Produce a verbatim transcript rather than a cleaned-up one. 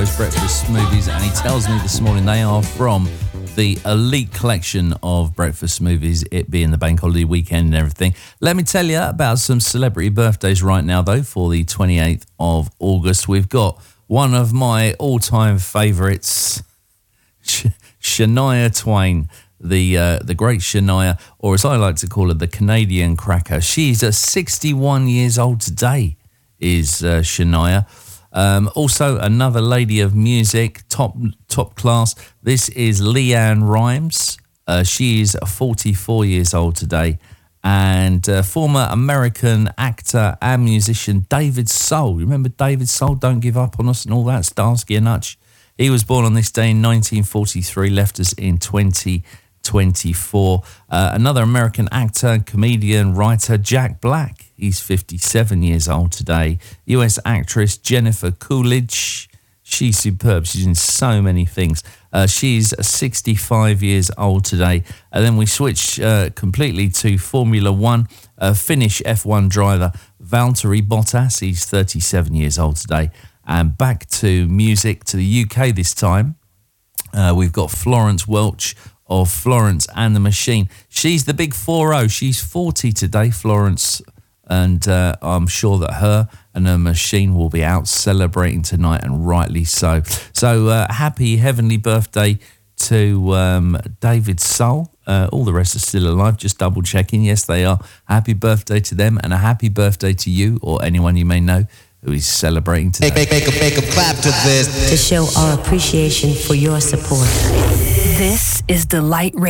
breakfast smoothies, and he tells me this morning they are from the elite collection of breakfast smoothies, it being the bank holiday weekend and everything. Let me tell you about some celebrity birthdays right now, though, for the twenty-eighth of August. We've got one of my all-time favourites, Sh- Shania Twain, the uh, the great Shania, or as I like to call her, the Canadian cracker. She's uh, sixty-one years old today, is uh, Shania. Um, also, another lady of music, top top class. This is Leanne Rimes. Uh, she is forty-four years old today. And uh, former American actor and musician David Soul. You remember David Soul, Don't Give Up on Us and all that, Starsky and Hutch? He was born on this day in nineteen forty-three, left us in twenty twenty-four. Uh, another American actor, comedian, writer, Jack Black. He's fifty-seven years old today. U S actress Jennifer Coolidge. She's superb. She's in so many things. Uh, she's sixty-five years old today. And then we switch uh, completely to Formula One. Uh, Finnish F one driver Valtteri Bottas. He's thirty-seven years old today. And back to music, to the U K this time. Uh, we've got Florence Welch of Florence and the Machine. She's the big four oh. She's forty today, Florence. And uh, I'm sure that her and her machine will be out celebrating tonight, and rightly so. So uh, happy heavenly birthday to um, David Soul. Uh, all the rest are still alive, just double checking. Yes, they are. Happy birthday to them, and a happy birthday to you or anyone you may know who is celebrating today. Make, make, make, make a clap to this. To show our appreciation for your support. This is Delight Radio.